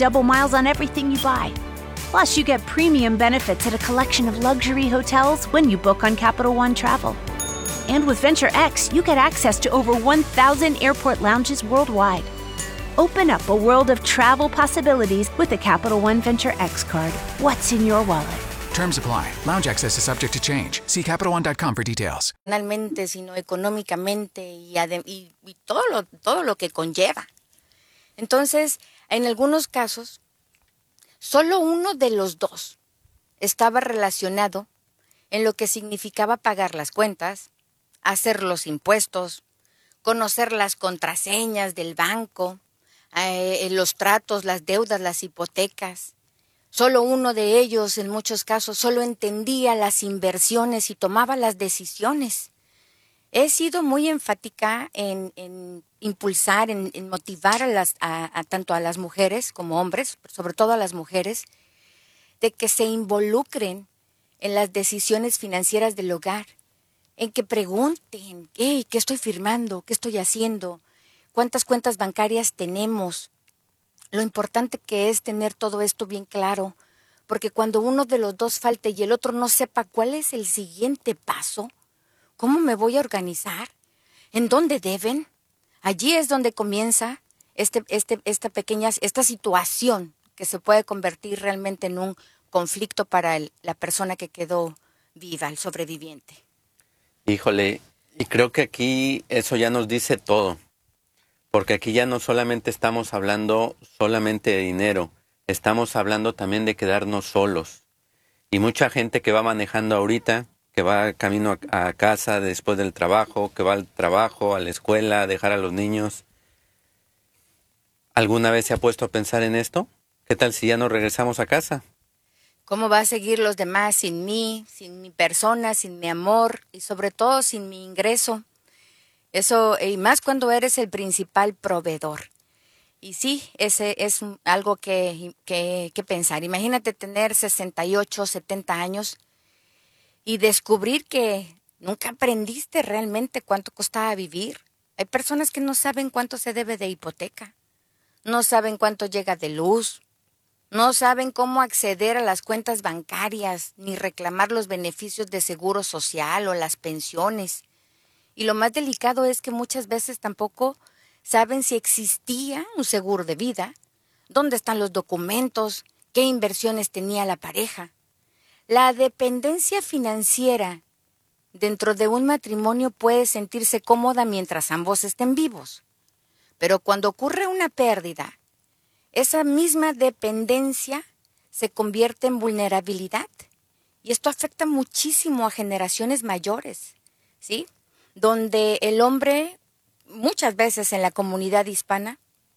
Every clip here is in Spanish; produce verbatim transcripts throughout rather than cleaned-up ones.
double miles on everything you buy. Plus, you get premium benefits at a collection of luxury hotels when you book on Capital One Travel. And with Venture X, you get access to over one thousand airport lounges worldwide. Open up a world of travel possibilities with the Capital One Venture X card. What's in your wallet? Terms apply. Lounge access is subject to change. See Capital One dot com for details. Personalmente, sino económicamente y, y, y todo, lo, todo lo que conlleva. Entonces, en algunos casos, solo uno de los dos estaba relacionado en lo que significaba pagar las cuentas, hacer los impuestos, conocer las contraseñas del banco, eh, los tratos, las deudas, las hipotecas. Solo uno de ellos, en muchos casos, solo entendía las inversiones y tomaba las decisiones. He sido muy enfática en, en impulsar, en, en motivar a, las, a, a tanto a las mujeres como hombres, sobre todo a las mujeres, de que se involucren en las decisiones financieras del hogar, en que pregunten, hey, ¿qué estoy firmando? ¿Qué estoy haciendo? ¿Cuántas cuentas bancarias tenemos? Lo importante que es tener todo esto bien claro, porque cuando uno de los dos falte y el otro no sepa cuál es el siguiente paso, ¿cómo me voy a organizar? ¿En dónde deben? Allí es donde comienza este, este, esta pequeña, esta situación que se puede convertir realmente en un conflicto para el, la persona que quedó viva, el sobreviviente. Híjole, y creo que aquí eso ya nos dice todo, porque aquí ya no solamente estamos hablando solamente de dinero, estamos hablando también de quedarnos solos. Y mucha gente que va manejando ahorita, que va camino a, a casa después del trabajo, que va al trabajo, a la escuela, a dejar a los niños. ¿Alguna vez se ha puesto a pensar en esto? ¿Qué tal si ya no regresamos a casa? ¿Cómo va a seguir los demás sin mí, sin mi persona, sin mi amor y sobre todo sin mi ingreso? Eso, y más cuando eres el principal proveedor. Y sí, ese es algo que, que, que pensar. Imagínate tener sesenta y ocho, setenta años y descubrir que nunca aprendiste realmente cuánto costaba vivir. Hay personas que no saben cuánto se debe de hipoteca, no saben cuánto llega de luz, no saben cómo acceder a las cuentas bancarias, ni reclamar los beneficios de seguro social o las pensiones. Y lo más delicado es que muchas veces tampoco saben si existía un seguro de vida, dónde están los documentos, qué inversiones tenía la pareja. La dependencia financiera dentro de un matrimonio puede sentirse cómoda mientras ambos estén vivos. Pero cuando ocurre una pérdida, esa misma dependencia se convierte en vulnerabilidad. Y esto afecta muchísimo a generaciones mayores, ¿sí? Donde el hombre, muchas veces en la comunidad hispana,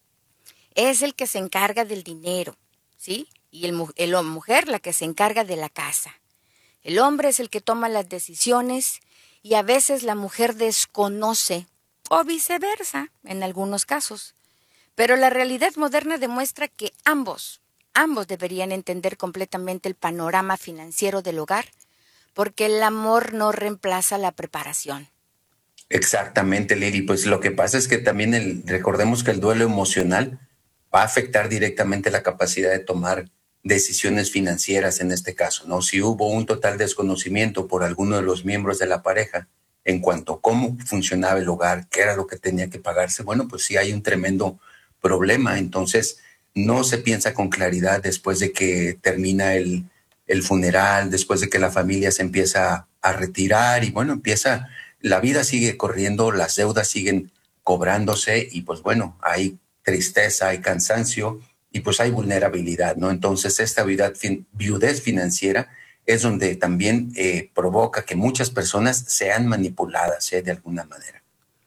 es el que se encarga del dinero, ¿sí? Y el, el, la mujer la que se encarga de la casa. El hombre es el que toma las decisiones y a veces la mujer desconoce, o viceversa, en algunos casos. Pero la realidad moderna demuestra que ambos, ambos deberían entender completamente el panorama financiero del hogar, porque el amor no reemplaza la preparación. Exactamente, Lili. Pues lo que pasa es que también el, recordemos que el duelo emocional va a afectar directamente la capacidad de tomar decisiones financieras en este caso, ¿no? Si hubo un total desconocimiento por alguno de los miembros de la pareja en cuanto a cómo funcionaba el hogar, qué era lo que tenía que pagarse, bueno, pues sí hay un tremendo problema. Entonces no se piensa con claridad después de que termina el, el funeral, después de que la familia se empieza a retirar y bueno, empieza... La vida sigue corriendo, las deudas siguen cobrándose y pues bueno, hay tristeza, hay cansancio y pues hay vulnerabilidad, ¿no? Entonces esta viudez, viudez financiera es donde también eh, provoca que muchas personas sean manipuladas, ¿eh? De alguna manera.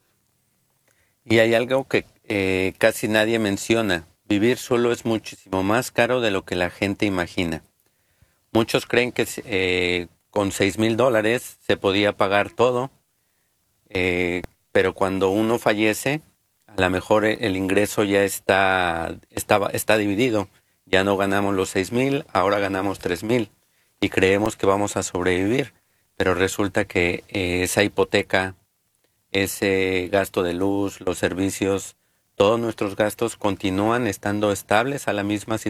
Y hay algo que eh, casi nadie menciona. Vivir solo es muchísimo más caro de lo que la gente imagina. Muchos creen que eh, con seis mil dólares se podía pagar todo. Eh, pero cuando uno fallece, a lo mejor el ingreso ya está, está, está dividido. Ya no ganamos los seis mil, ahora ganamos tres mil y creemos que vamos a sobrevivir. Pero resulta que eh, esa hipoteca, ese gasto de luz, los servicios, todos nuestros gastos continúan estando estables a la misma situación.